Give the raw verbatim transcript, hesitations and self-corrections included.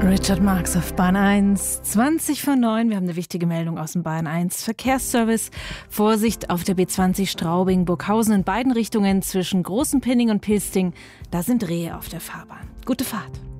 Richard Marx auf Bahn eins, zwanzig vor neun. Wir haben eine wichtige Meldung aus dem Bahn eins Verkehrsservice. Vorsicht auf der B zwanzig Straubing-Burghausen in beiden Richtungen zwischen Großenpinning und Pilsting. Da sind Rehe auf der Fahrbahn. Gute Fahrt.